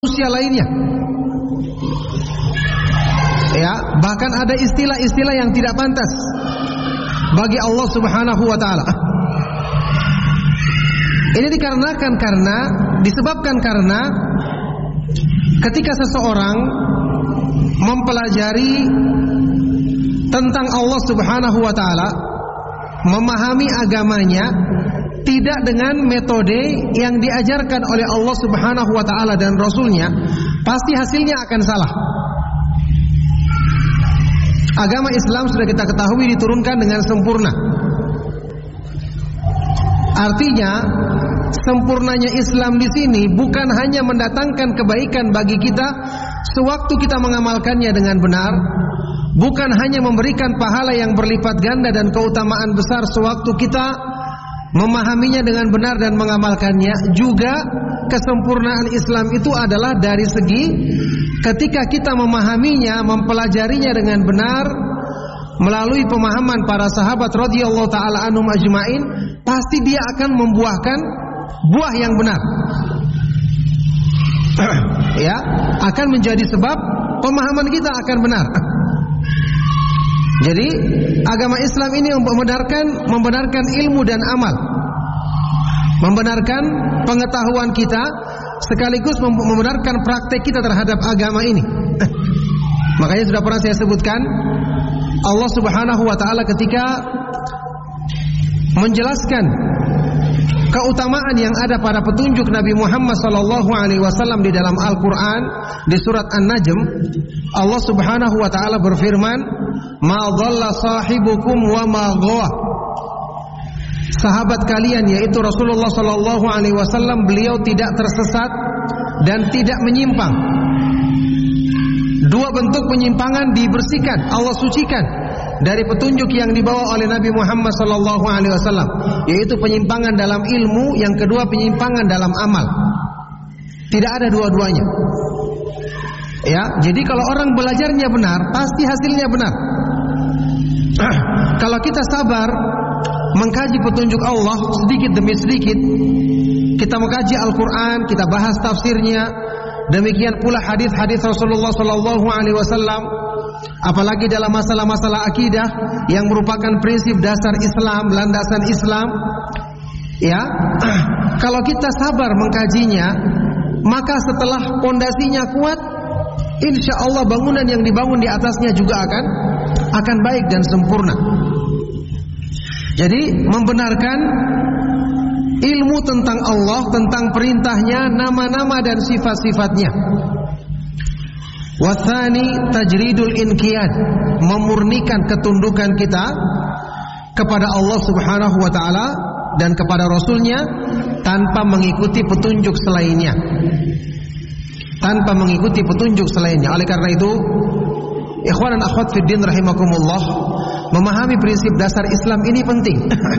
manusia lainnya. Ya, bahkan ada istilah-istilah yang tidak pantas bagi Allah Subhanahu wa taala. Ini disebabkan karena ketika seseorang mempelajari tentang Allah Subhanahu wa taala, memahami agamanya tidak dengan metode yang diajarkan oleh Allah Subhanahu wa taala dan Rasulnya, pasti hasilnya akan salah. Agama Islam sudah kita ketahui diturunkan dengan sempurna. Artinya, sempurnanya Islam di sini bukan hanya mendatangkan kebaikan bagi kita sewaktu kita mengamalkannya dengan benar, bukan hanya memberikan pahala yang berlipat ganda dan keutamaan besar sewaktu kita memahaminya dengan benar dan mengamalkannya, juga kesempurnaan Islam itu adalah dari segi ketika kita memahaminya, mempelajarinya dengan benar melalui pemahaman para sahabat radhiyallahu taala anhum ajmain, pasti dia akan membuahkan buah yang benar. Ya, akan menjadi sebab pemahaman kita akan benar. Jadi agama Islam ini membenarkan ilmu dan amal, membenarkan pengetahuan kita sekaligus membenarkan praktek kita terhadap agama ini. Makanya sudah pernah saya sebutkan, Allah Subhanahu wa taala ketika menjelaskan keutamaan yang ada pada petunjuk Nabi Muhammad sallallahu alaihi wasallam di dalam Al-Qur'an di surat An-Najm, Allah Subhanahu wa taala berfirman, "Ma dhalla sahibukum wa ma ghawa." Sahabat kalian yaitu Rasulullah sallallahu alaihi wasallam, beliau tidak tersesat dan tidak menyimpang. Dua bentuk penyimpangan dibersihkan, Allah sucikan dari petunjuk yang dibawa oleh Nabi Muhammad sallallahu alaihi wasallam, yaitu penyimpangan dalam ilmu, yang kedua penyimpangan dalam amal. Tidak ada dua-duanya. Ya, jadi kalau orang belajarnya benar, pasti hasilnya benar. Kalau kita sabar mengkaji petunjuk Allah sedikit demi sedikit, kita mengkaji Al-Quran, kita bahas tafsirnya, demikian pula hadis-hadis Rasulullah sallallahu alaihi wasallam, apalagi dalam masalah-masalah akidah yang merupakan prinsip dasar Islam, landasan Islam. Ya, kalau kita sabar mengkajinya, maka setelah pondasinya kuat, insya Allah bangunan yang dibangun di atasnya juga akan baik dan sempurna. Jadi membenarkan ilmu tentang Allah, tentang perintahnya, nama-nama dan sifat-sifatnya. Wathani tajridul inqiyad, memurnikan ketundukan kita kepada Allah Subhanahu wa taala dan kepada Rasulnya tanpa mengikuti petunjuk selainnya. Tanpa mengikuti petunjuk selainnya. Oleh karena itu, ikhwan dan akhwat fiddin rahimakumullah, memahami prinsip dasar Islam ini penting.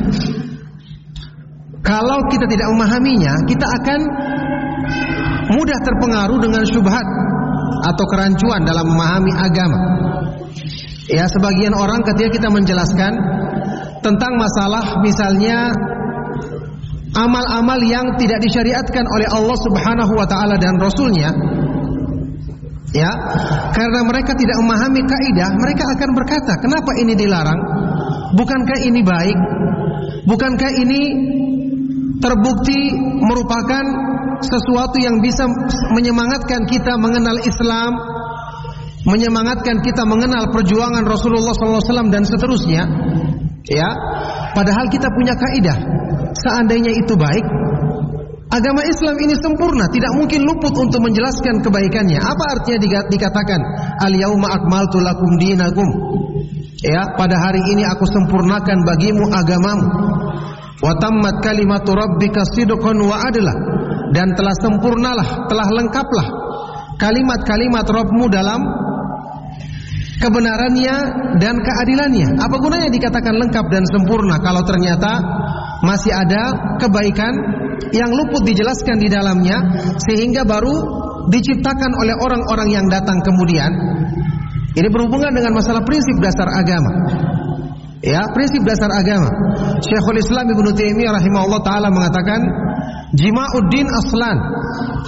Kalau kita tidak memahaminya, kita akan mudah terpengaruh dengan syubhat atau kerancuan dalam memahami agama. Ya, sebagian orang ketika kita menjelaskan tentang masalah misalnya amal-amal yang tidak disyariatkan oleh Allah Subhanahu wa taala dan Rasulnya, ya, karena mereka tidak memahami kaidah, mereka akan berkata, kenapa ini dilarang? Bukankah ini baik? Bukankah ini terbukti merupakan sesuatu yang bisa menyemangatkan kita mengenal Islam, menyemangatkan kita mengenal perjuangan Rasulullah SAW dan seterusnya? Ya, padahal kita punya kaidah, seandainya itu baik, agama Islam ini sempurna, tidak mungkin luput untuk menjelaskan kebaikannya. Apa artinya dikatakan al-yauma akmaltu lakum dinakum? Ya, pada hari ini aku sempurnakan bagimu agamamu. Wa tammat kalimatu rabbika sidqan wa adla, dan telah sempurnalah, telah lengkaplah kalimat-kalimat Rabbmu dalam kebenarannya dan keadilannya. Apa gunanya dikatakan lengkap dan sempurna kalau ternyata masih ada kebaikan yang luput dijelaskan di dalamnya, sehingga baru diciptakan oleh orang-orang yang datang kemudian. Ini berhubungan dengan masalah prinsip dasar agama. Ya, prinsip dasar agama. Syekhul Islam Ibnu Taimiyah rahimahullah taala mengatakan, jima'uddin aslan.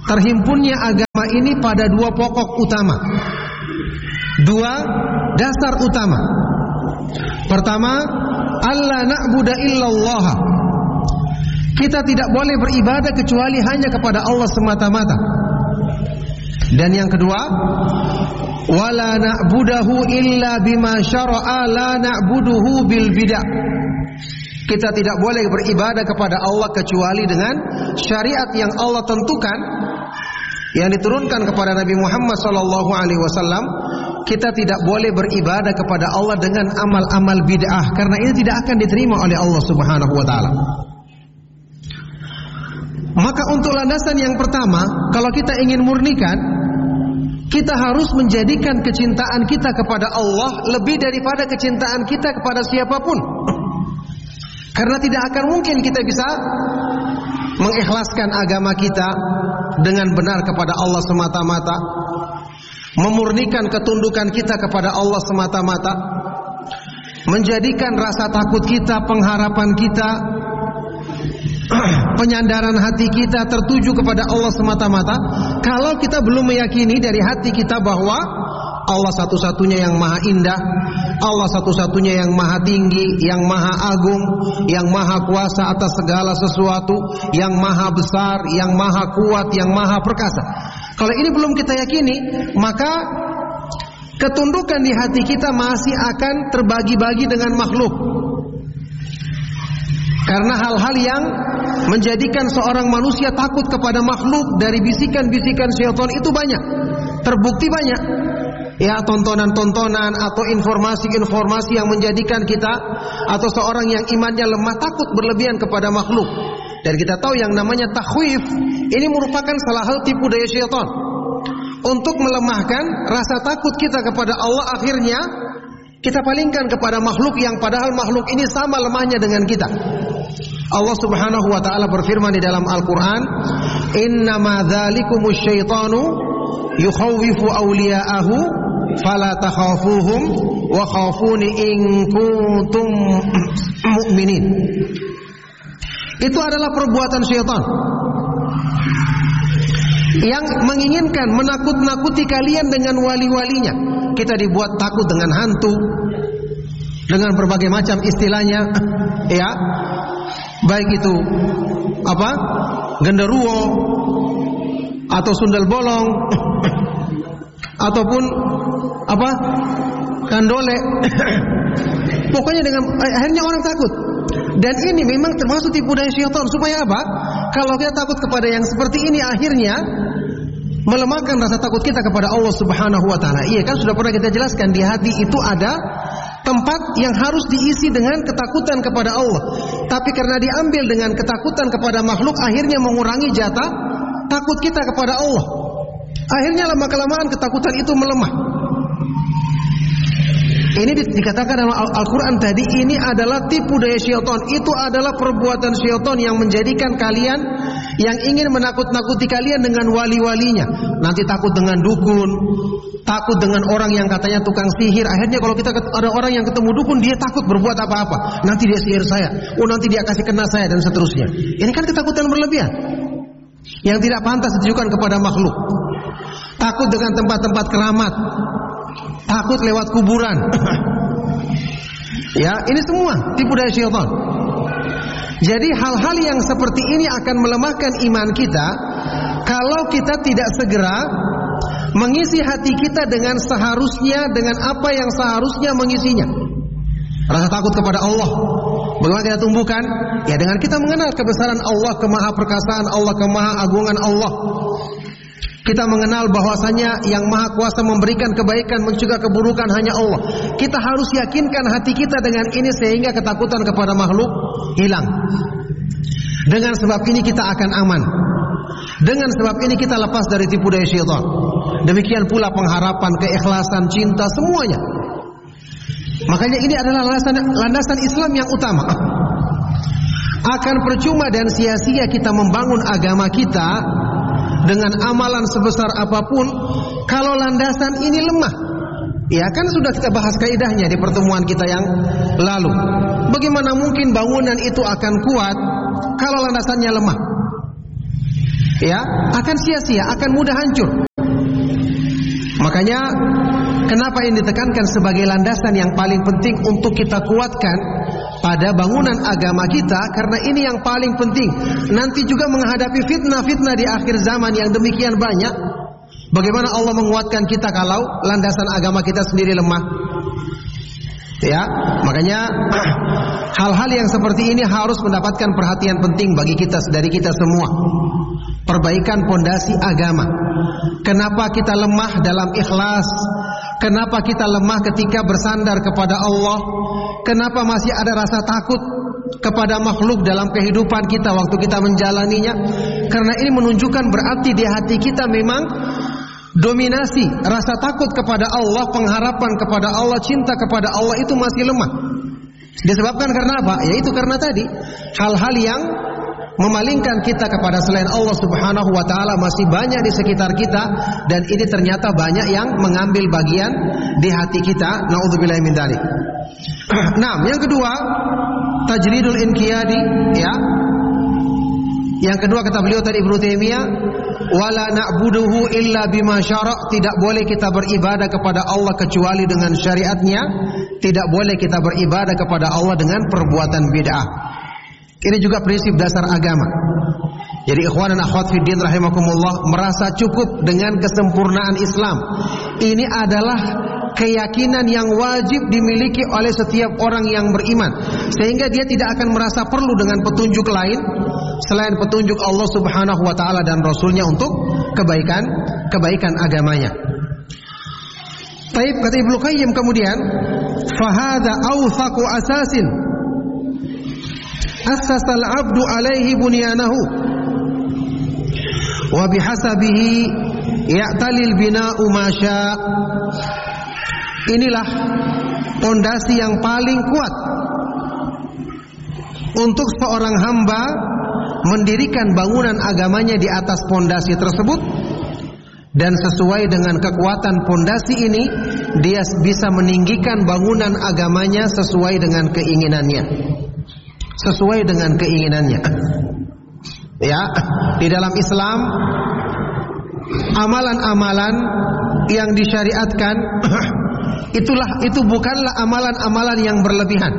terhimpunnya agama ini pada dua pokok utama, dua dasar utama. Pertama, alla na'budu illallah. Kita tidak boleh beribadah kecuali hanya kepada Allah semata-mata. Dan yang kedua, wala na'budahu illa bima syara'a la na'buduhu bil bidah. Kita tidak boleh beribadah kepada Allah kecuali dengan syariat yang Allah tentukan, yang diturunkan kepada Nabi Muhammad SAW. Kita tidak boleh beribadah kepada Allah dengan amal-amal bid'ah, karena ini tidak akan diterima oleh Allah Subhanahu wa taala. Maka untuk landasan yang pertama, kalau kita ingin murnikan, kita harus menjadikan kecintaan kita kepada Allah lebih daripada kecintaan kita kepada siapapun. Karena tidak akan mungkin kita bisa mengikhlaskan agama kita dengan benar kepada Allah semata-mata, memurnikan ketundukan kita kepada Allah semata-mata, menjadikan rasa takut kita, pengharapan kita, penyandaran hati kita tertuju kepada Allah semata-mata, kalau kita belum meyakini dari hati kita bahwa Allah satu-satunya yang maha indah, Allah satu-satunya yang maha tinggi, yang maha agung, yang maha kuasa atas segala sesuatu, yang maha besar, yang maha kuat, yang maha perkasa. Kalau ini belum kita yakini, maka ketundukan di hati kita masih akan terbagi-bagi dengan makhluk. Karena hal-hal yang menjadikan seorang manusia takut kepada makhluk dari bisikan-bisikan syaitan itu banyak, terbukti banyak. Ya, tontonan-tontonan atau informasi-informasi yang menjadikan kita atau seorang yang imannya lemah takut berlebihan kepada makhluk. Dan kita tahu yang namanya takhwif ini merupakan salah satu tipu daya syaitan untuk melemahkan rasa takut kita kepada Allah. Akhirnya kita palingkan kepada makhluk yang padahal makhluk ini sama lemahnya dengan kita. Allah Subhanahu wa taala berfirman di dalam Al-Qur'an, "Innama dzalikumus syaitanu yukhawwifu awliya'ahu fala takhafuhum wa khafuni in kuntum mu'minin." Itu adalah perbuatan syaitan yang menginginkan menakut-nakuti kalian dengan wali-walinya. Kita dibuat takut dengan hantu, dengan berbagai macam istilahnya, ya, baik itu apa, genderuwo atau sundel bolong ataupun apa, kandole. Pokoknya dengan akhirnya orang takut. Dan ini memang termasuk tipu daya syaitan. Supaya apa? Kalau kita takut kepada yang seperti ini, akhirnya melemahkan rasa takut kita kepada Allah Subhanahu wa taala. Iya kan, sudah pernah kita jelaskan, di hati itu ada tempat yang harus diisi dengan ketakutan kepada Allah. Tapi karena diambil dengan ketakutan kepada makhluk, akhirnya mengurangi jatah takut kita kepada Allah. Akhirnya lama-kelamaan ketakutan itu melemah. Ini dikatakan dalam Al-Quran tadi, ini adalah tipu daya syaitan. Itu adalah perbuatan syaitan yang menjadikan kalian, yang ingin menakut-nakuti kalian dengan wali-walinya. Nanti takut dengan dukun, takut dengan orang yang katanya tukang sihir. Akhirnya kalau kita ada orang yang ketemu dukun, dia takut berbuat apa-apa. Nanti dia sihir saya, nanti dia kasih kena saya, dan seterusnya. Ini kan ketakutan berlebihan yang tidak pantas ditujukan kepada makhluk. Takut dengan tempat-tempat keramat, takut lewat kuburan. Ya, ini semua tipu daya syaitan. Jadi hal-hal yang seperti ini akan melemahkan iman kita kalau kita tidak segera mengisi hati kita dengan seharusnya, dengan apa yang seharusnya mengisinya. Rasa takut kepada Allah, bagaimana kita tumbuhkan? Ya, dengan kita mengenal kebesaran Allah, kemahaperkasaan Allah, kemahaagungan Allah. Kita mengenal bahwasanya yang maha kuasa memberikan kebaikan, mencegah keburukan hanya Allah. Kita harus yakinkan hati kita dengan ini, sehingga ketakutan kepada makhluk hilang. Dengan sebab ini kita akan aman. Dengan sebab ini kita lepas dari tipu daya syaitan. Demikian pula pengharapan, keikhlasan, cinta, semuanya. Makanya ini adalah landasan Islam yang utama. Akan percuma dan sia-sia kita membangun agama kita dengan amalan sebesar apapun kalau landasan ini lemah. Ya kan, sudah kita bahas kaidahnya di pertemuan kita yang lalu. Bagaimana mungkin bangunan itu akan kuat kalau landasannya lemah? ya, akan sia-sia, akan mudah hancur. Makanya kenapa ini ditekankan sebagai landasan yang paling penting untuk kita kuatkan pada bangunan agama kita, karena ini yang paling penting. Nanti juga menghadapi fitnah-fitnah di akhir zaman yang demikian banyak. Bagaimana Allah menguatkan kita kalau landasan agama kita sendiri lemah? Ya, makanya hal-hal yang seperti ini harus mendapatkan perhatian penting bagi kita, dari kita semua. Perbaikan pondasi agama. Kenapa kita lemah dalam ikhlas? Kenapa kita lemah ketika bersandar kepada Allah? Kenapa masih ada rasa takut kepada makhluk dalam kehidupan kita waktu kita menjalaninya? Karena ini menunjukkan berarti di hati kita memang dominasi rasa takut kepada Allah, pengharapan kepada Allah, cinta kepada Allah itu masih lemah. Disebabkan karena apa? Yaitu karena tadi hal-hal yang memalingkan kita kepada selain Allah Subhanahu wa taala masih banyak di sekitar kita, dan ini ternyata banyak yang mengambil bagian di hati kita. Nauzubillahi min dzalik. Nah, yang kedua, tajridul inqiyadi, ya. Yang kedua kata beliau tadi Ibnu Taimiyah, wala na'buduhu illa bima syara', tidak boleh kita beribadah kepada Allah kecuali dengan syariatnya, tidak boleh kita beribadah kepada Allah dengan perbuatan bid'ah. Ini juga prinsip dasar agama. Jadi ikhwan dan akhwat fiddin rahimakumullah, merasa cukup dengan kesempurnaan Islam. Ini adalah keyakinan yang wajib dimiliki oleh setiap orang yang beriman, sehingga dia tidak akan merasa perlu dengan petunjuk lain selain petunjuk Allah Subhanahu wa taala dan Rasulnya untuk kebaikan agamanya. Taib, kata Ibnu Qayyim kemudian, fahadha awthaqu asasin assasal abdu alaihi bunyanahu wa bihasabihi ya'talil bina'u ma syaa. Inilah pondasi yang paling kuat untuk seorang hamba mendirikan bangunan agamanya di atas pondasi tersebut, dan sesuai dengan kekuatan pondasi ini dia bisa meninggikan bangunan agamanya sesuai dengan keinginannya. Sesuai dengan keinginannya. Ya, di dalam Islam amalan-amalan yang disyariatkan itu bukanlah amalan-amalan yang berlebihan.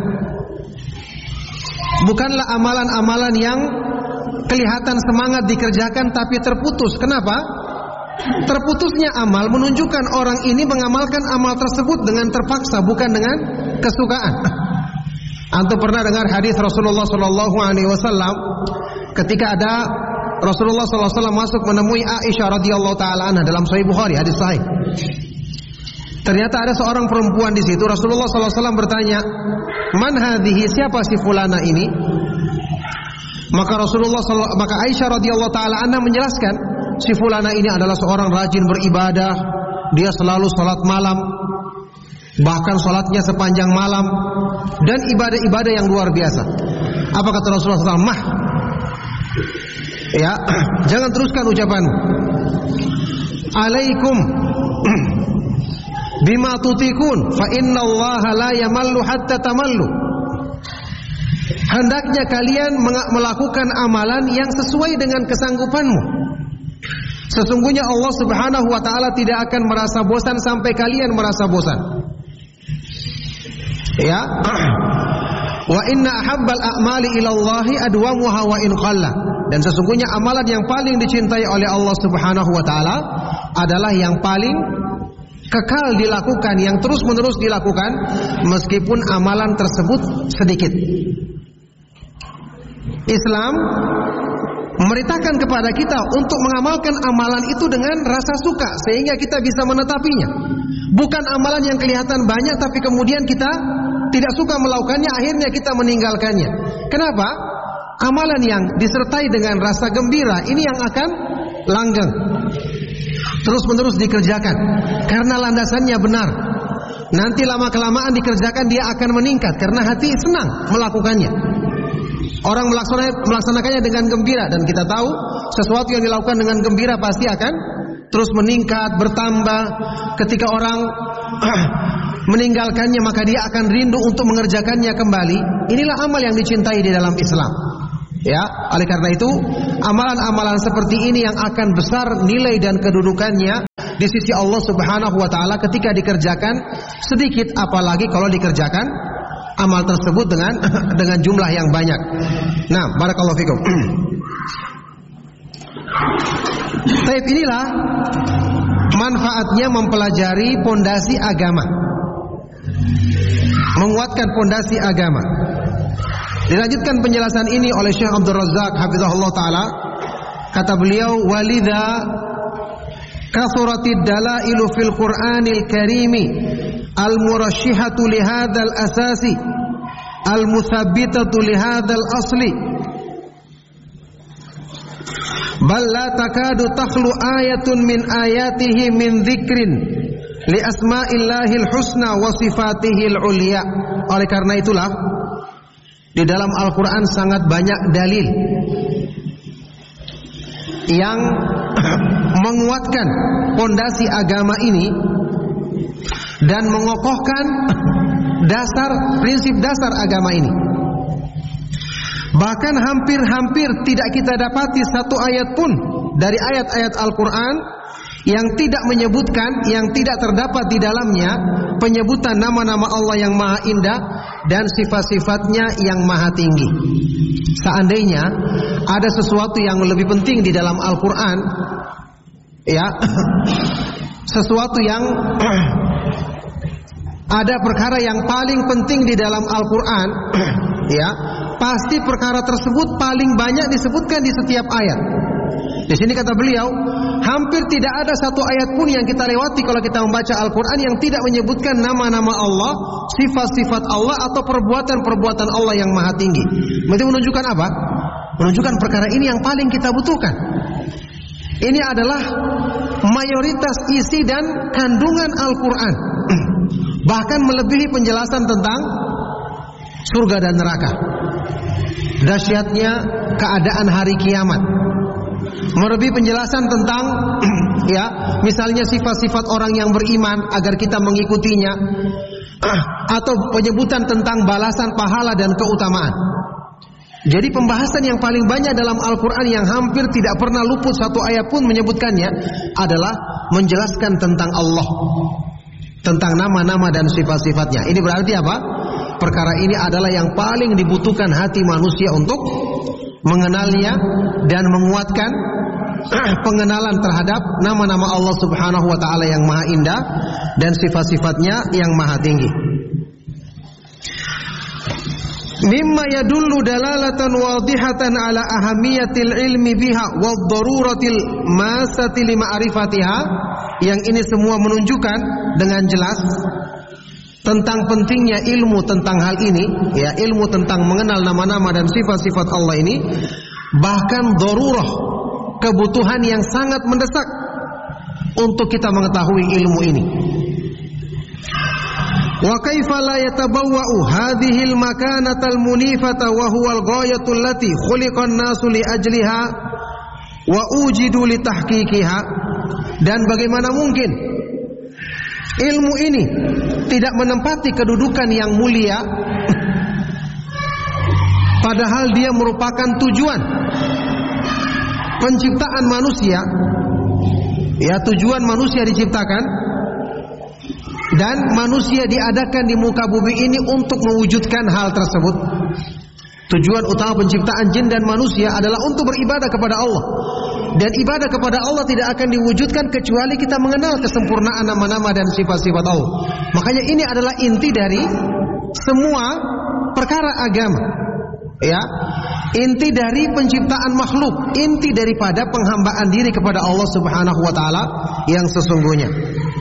Bukanlah amalan-amalan yang kelihatan semangat dikerjakan tapi terputus. Kenapa? Terputusnya amal menunjukkan orang ini mengamalkan amal tersebut dengan terpaksa, bukan dengan kesukaan. Antum pernah dengar hadis Rasulullah sallallahu alaihi wasallam ketika ada Rasulullah sallallahu alaihi wasallam masuk menemui Aisyah radhiyallahu taala anha dalam Sahih Bukhari, hadis sahih. Ternyata ada seorang perempuan di situ. Rasulullah sallallahu alaihi wasallam bertanya, "Man hadhihi? Siapa si fulana ini?" Maka Aisyah radhiyallahu taala anha menjelaskan, si fulana ini adalah seorang rajin beribadah, dia selalu salat malam, bahkan salatnya sepanjang malam, dan ibadah-ibadah yang luar biasa. Apa kata Rasulullah SAW? Mah, ya, jangan teruskan ucapanmu. Alaikum bima tutikun, fa inna Allah la yamallu hatta tamallu. Hendaknya kalian melakukan amalan yang sesuai dengan kesanggupanmu. Sesungguhnya Allah Subhanahu wa taala tidak akan merasa bosan sampai kalian merasa bosan. Ya. Wa inna ahabbal a'mali ila Allahi adwamuha wa in qalla. Dan sesungguhnya amalan yang paling dicintai oleh Allah Subhanahu wa taala adalah yang paling kekal dilakukan, yang terus-menerus dilakukan meskipun amalan tersebut sedikit. Islam memerintahkan kepada kita untuk mengamalkan amalan itu dengan rasa suka sehingga kita bisa menetapinya. Bukan amalan yang kelihatan banyak tapi kemudian kita tidak suka melakukannya, akhirnya kita meninggalkannya. Kenapa? Amalan yang disertai dengan rasa gembira ini yang akan langgeng, terus-menerus dikerjakan karena landasannya benar. Nanti lama-kelamaan dikerjakan dia akan meningkat karena hati senang melakukannya. Orang melaksanakannya dengan gembira, dan kita tahu sesuatu yang dilakukan dengan gembira pasti akan terus meningkat, bertambah. Ketika orang meninggalkannya maka dia akan rindu untuk mengerjakannya kembali. Inilah amal yang dicintai di dalam Islam. Ya, oleh karena itu amalan-amalan seperti ini yang akan besar nilai dan kedudukannya di sisi Allah Subhanahu wa taala ketika dikerjakan sedikit, apalagi kalau dikerjakan amal tersebut dengan jumlah yang banyak. Nah, barakallahu fikum. Taib, inilah manfaatnya mempelajari pondasi agama, menguatkan pondasi agama. Dilanjutkan penjelasan ini oleh Syekh Abdul Razzaq hafizahullah taala. Kata beliau, walidha kathuratid dalailu fil Qur'anil Karimi al-murashihatu li hadzal asasi al-muthabbitatu li hadzal asli, bal la takadu takhlu ayatun min ayatihi min dzikrin li asma'illahil husna wa sifatihil ulya. Oleh karena itulah di dalam Al-Quran sangat banyak dalil yang menguatkan pondasi agama ini dan mengokohkan prinsip dasar agama ini. Bahkan hampir-hampir tidak kita dapati satu ayat pun dari ayat-ayat Al-Quran yang tidak menyebutkan, yang tidak terdapat di dalamnya penyebutan nama-nama Allah yang maha indah dan sifat-sifatnya yang maha tinggi. Seandainya ada sesuatu yang lebih penting di dalam Al-Quran, ya, sesuatu yang ada perkara yang paling penting di dalam Al-Quran, ya, pasti perkara tersebut paling banyak disebutkan di setiap ayat. Di sini kata beliau, hampir tidak ada satu ayat pun yang kita lewati kalau kita membaca Al-Quran yang tidak menyebutkan nama-nama Allah, sifat-sifat Allah atau perbuatan-perbuatan Allah yang maha tinggi. Berarti menunjukkan apa? Menunjukkan perkara ini yang paling kita butuhkan. Ini adalah mayoritas isi dan kandungan Al-Quran. Bahkan melebihi penjelasan tentang surga dan neraka, dahsyatnya keadaan hari kiamat, melebihi penjelasan tentang ya, misalnya sifat-sifat orang yang beriman agar kita mengikutinya, atau penyebutan tentang balasan pahala dan keutamaan. Jadi pembahasan yang paling banyak dalam Al-Quran yang hampir tidak pernah luput satu ayat pun menyebutkannya adalah menjelaskan tentang Allah, tentang nama-nama dan sifat-sifatnya. Ini berarti apa? Perkara ini adalah yang paling dibutuhkan hati manusia untuk mengenalnya dan menguatkan pengenalan terhadap nama-nama Allah Subhanahu wa taala yang maha indah dan sifat-sifatnya yang maha tinggi. Mimma yadullu dalalatan wadihatan ala ahamiyatil ilmi biha wad daruratil masati li ma'rifatiha, yang ini semua menunjukkan dengan jelas tentang pentingnya ilmu tentang hal ini, ya, ilmu tentang mengenal nama-nama dan sifat-sifat Allah ini, bahkan darurah, kebutuhan yang sangat mendesak untuk kita mengetahui ilmu ini. Wa kaifa la yatabawwa'u hadhihi al-makanata al-munifata wa huwa al-ghayatu allati khuliqa an-nasu li ajliha wa ujidu li tahqiqiha. Dan bagaimana mungkin ilmu ini tidak menempati kedudukan yang mulia, padahal dia merupakan tujuan penciptaan manusia, ya, tujuan manusia diciptakan dan manusia diadakan di muka bumi ini untuk mewujudkan hal tersebut. Tujuan utama penciptaan jin dan manusia adalah untuk beribadah kepada Allah. Dan ibadah kepada Allah tidak akan diwujudkan kecuali kita mengenal kesempurnaan nama-nama dan sifat-sifat Allah. Makanya ini adalah inti dari semua perkara agama, ya, inti dari penciptaan makhluk, inti daripada penghambaan diri kepada Allah Subhanahu wa taala yang sesungguhnya.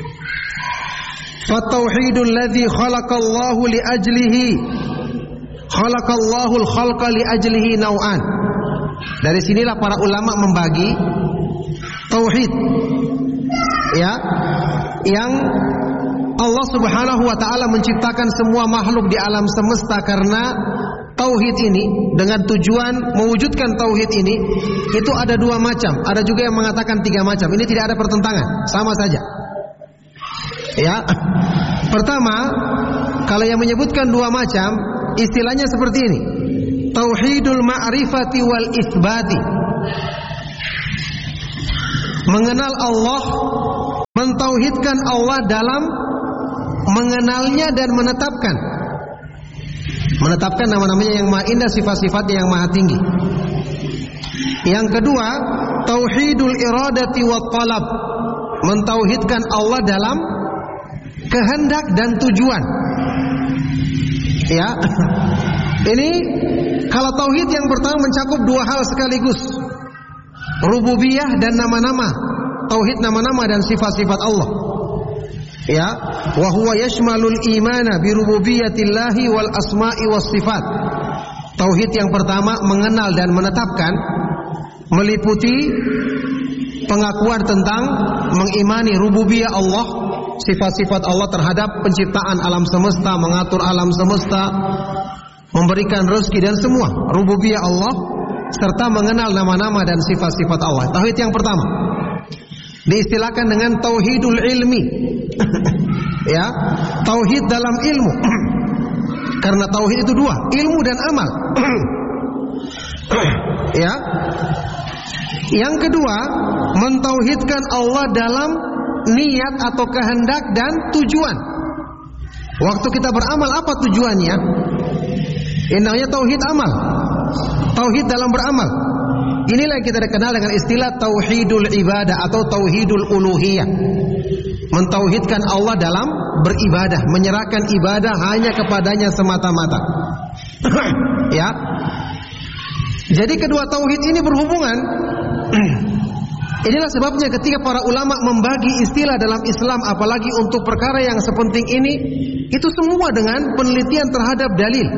Fatauhidul ladzi khalaqallahu li ajlihi, khalaqallahu al-khalqa li ajlihi nau'an. Dari sinilah para ulama membagi tauhid, ya, yang Allah Subhanahu wa taala menciptakan semua makhluk di alam semesta karena tauhid ini, dengan tujuan mewujudkan tauhid ini. Itu ada dua macam, ada juga yang mengatakan tiga macam. Ini tidak ada pertentangan, sama saja, ya. Pertama, kalau yang menyebutkan dua macam, istilahnya seperti ini. tauhidul ma'rifati wal itsbati. Mengenal Allah, mentauhidkan Allah dalam mengenalnya dan menetapkan. Menetapkan nama-namanya yang maha indah, sifat-sifatnya yang maha tinggi. Yang kedua, tauhidul iradati wat talab. Mentauhidkan Allah dalam kehendak dan tujuan. Ya. Ini kalau tauhid yang pertama mencakup dua hal sekaligus. Rububiyah dan nama-nama. Tauhid nama-nama dan sifat-sifat Allah. Ya, wa huwa yashmalul imana bi rububiyyatillahi wal asma'i was sifat. Tauhid yang pertama mengenal dan menetapkan, meliputi pengakuan tentang mengimani rububiyah Allah, sifat-sifat Allah terhadap penciptaan alam semesta, mengatur alam semesta, memberikan rezeki dan semua rububiyah Allah, serta mengenal nama-nama dan sifat-sifat Allah. Tauhid yang pertama diistilahkan dengan tauhidul ilmi. Ya, tauhid dalam ilmu. Karena tauhid itu dua, ilmu dan amal. Ya. Yang kedua, mentauhidkan Allah dalam niat atau kehendak dan tujuan. Waktu kita beramal apa tujuannya? Ini namanya tauhid amal. Tauhid dalam beramal. Inilah yang kita kenal dengan istilah tauhidul ibadah atau tauhidul uluhiyah. Mentauhidkan Allah dalam beribadah, menyerahkan ibadah hanya kepadanya semata-mata. Ya. Jadi kedua tauhid ini berhubungan. Inilah sebabnya ketika para ulama membagi istilah dalam Islam, apalagi untuk perkara yang sepenting ini, itu semua dengan penelitian terhadap dalil.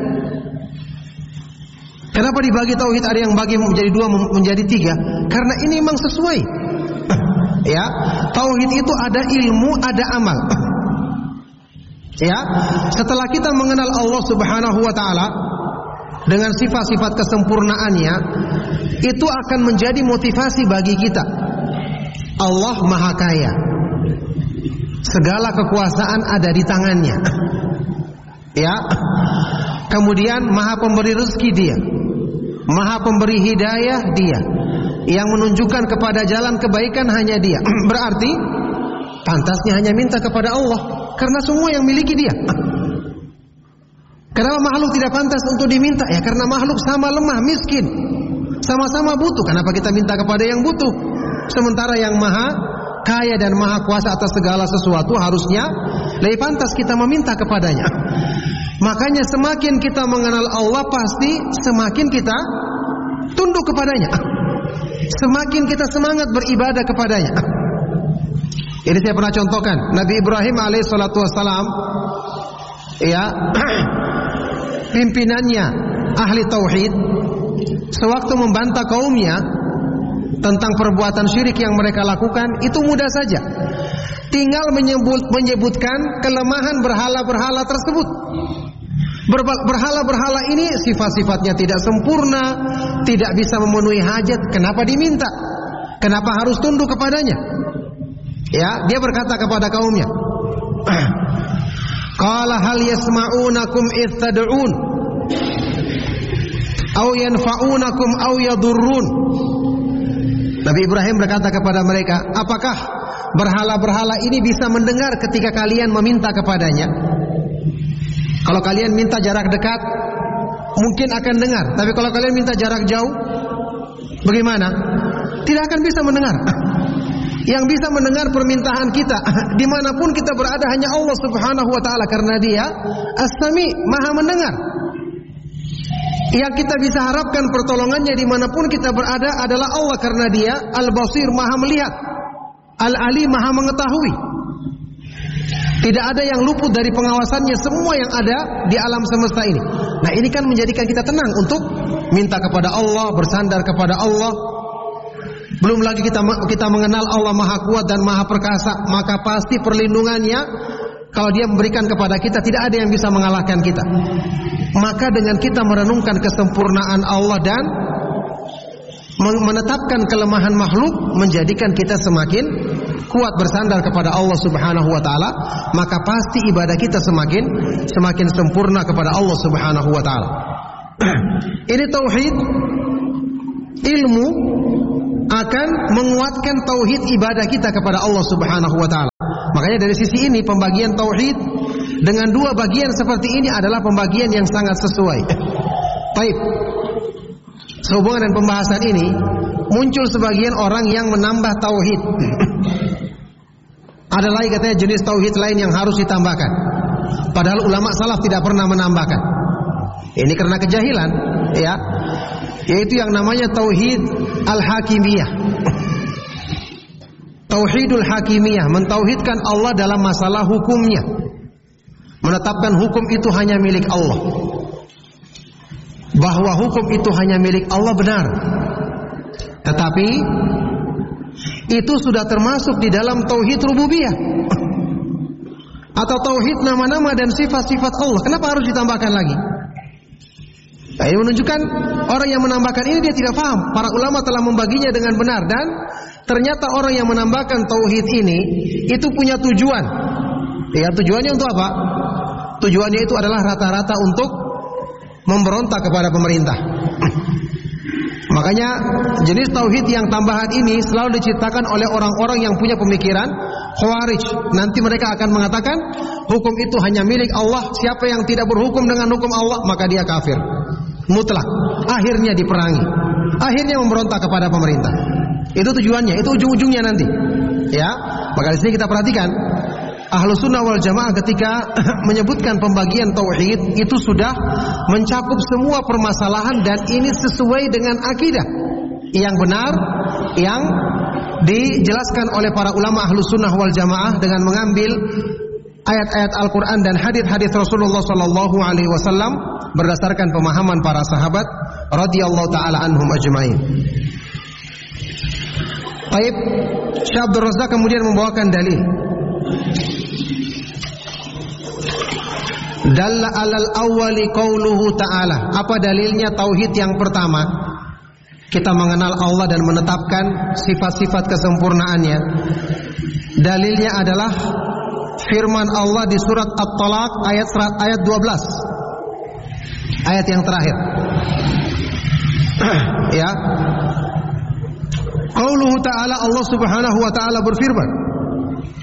Kenapa dibagi tauhid, ada yang bagi menjadi dua, menjadi tiga? Karena ini memang sesuai. Ya, tauhid itu ada ilmu, ada amal. Ya, setelah kita mengenal Allah Subhanahu wa taala dengan sifat-sifat kesempurnaannya, itu akan menjadi motivasi bagi kita. Allah Maha Kaya. Segala kekuasaan ada di tangannya. Ya. Kemudian Maha Pemberi rezeki Dia. Maha Pemberi hidayah Dia. Yang menunjukkan kepada jalan kebaikan hanya Dia. Berarti pantasnya hanya minta kepada Allah, karena semua yang miliki Dia. Kenapa makhluk tidak pantas untuk diminta? Ya karena makhluk sama lemah, miskin, sama-sama butuh. Kenapa kita minta kepada yang butuh? Sementara yang Maha Kaya dan Maha Kuasa atas segala sesuatu harusnya lebih pantas kita meminta kepadanya. Makanya semakin kita mengenal Allah, pasti semakin kita tunduk kepadanya. Semakin kita semangat beribadah kepadanya. Ini saya pernah contohkan. Nabi Ibrahim alaihissalatu wassalam, ya, pimpinannya ahli tauhid, sewaktu membantah kaumnya tentang perbuatan syirik yang mereka lakukan, itu mudah saja. Tinggal menyebutkan kelemahan berhala-berhala tersebut. Berhala-berhala ini sifat-sifatnya tidak sempurna, tidak bisa memenuhi hajat. Kenapa diminta? Kenapa harus tunduk kepadanya? Ya, dia berkata kepada kaumnya, qala hal yasma'unakum idh tad'un aw yanfa'unakum aw yadurrun. Nabi Ibrahim berkata kepada mereka, apakah berhala-berhala ini bisa mendengar ketika kalian meminta kepadanya? Kalau kalian minta jarak dekat, mungkin akan dengar. Tapi kalau kalian minta jarak jauh, bagaimana? Tidak akan bisa mendengar. Yang bisa mendengar permintaan kita dimanapun kita berada hanya Allah Subhanahu wa ta'ala, karena Dia As-Sami, Maha mendengar. Yang kita bisa harapkan pertolongannya dimanapun kita berada adalah Allah, karena Dia Al-Basir, Maha melihat, Al-Ali, Maha mengetahui. Tidak ada yang luput dari pengawasannya semua yang ada di alam semesta ini. Nah, ini kan menjadikan kita tenang untuk minta kepada Allah, bersandar kepada Allah. Belum lagi kita mengenal Allah Maha Kuat dan Maha Perkasa, maka pasti perlindungannya, kalau Dia memberikan kepada kita, tidak ada yang bisa mengalahkan kita. Maka dengan kita merenungkan kesempurnaan Allah dan menetapkan kelemahan makhluk, menjadikan kita semakin kuat bersandar kepada Allah Subhanahu wa ta'ala, maka pasti ibadah kita semakin sempurna kepada Allah Subhanahu wa ta'ala. Ini tauhid ilmu akan menguatkan tauhid ibadah kita kepada Allah Subhanahu wa taala. Makanya dari sisi ini pembagian tauhid dengan dua bagian seperti ini adalah pembagian yang sangat sesuai. Baik. Sehubungan dengan pembahasan ini, muncul sebagian orang yang menambah tauhid. Ada lagi katanya jenis tauhid lain yang harus ditambahkan. Padahal ulama salaf tidak pernah menambahkan. Ini karena kejahilan, ya. Yaitu yang namanya tauhid al-hakimiyah. Tauhidul hakimiyah, mentauhidkan Allah dalam masalah hukumnya. Menetapkan hukum itu hanya milik Allah. Bahwa hukum itu hanya milik Allah benar. Tetapi itu sudah termasuk di dalam tauhid rububiyah atau tauhid nama-nama dan sifat-sifat Allah. Kenapa harus ditambahkan lagi? Nah, ini menunjukkan orang yang menambahkan ini dia tidak paham. Para ulama telah membaginya dengan benar dan ternyata orang yang menambahkan tauhid ini itu punya tujuan. Ya, tujuannya untuk apa? Tujuannya itu adalah rata-rata untuk memberontak kepada pemerintah. Makanya jenis tauhid yang tambahan ini selalu diciptakan oleh orang-orang yang punya pemikiran Khawarij. Nanti mereka akan mengatakan hukum itu hanya milik Allah. Siapa yang tidak berhukum dengan hukum Allah maka dia kafir mutlak. Akhirnya diperangi. Akhirnya memberontak kepada pemerintah. Itu tujuannya. Itu ujung-ujungnya nanti. Ya. Maka di sini kita perhatikan Ahlus Sunnah wal Jamaah ketika menyebutkan pembagian tauhid itu sudah mencakup semua permasalahan dan ini sesuai dengan akidah yang benar yang dijelaskan oleh para ulama Ahlus Sunnah wal Jamaah dengan mengambil ayat-ayat Al-Quran dan hadis-hadis Rasulullah sallallahu alaihi wasallam berdasarkan pemahaman para sahabat radhiyallahu taala anhum ajmain. Baik, Syekh Abdul Razzaq kemudian membawakan dalil. Dalla alal awwali qauluhu ta'ala. Apa dalilnya tauhid yang pertama? Kita mengenal Allah dan menetapkan sifat-sifat kesempurnaannya. Dalilnya adalah firman Allah di surat At-Talaq ayat 12. Ayat yang terakhir. Ya. Qauluhu ta'ala, Allah Subhanahu wa taala berfirman,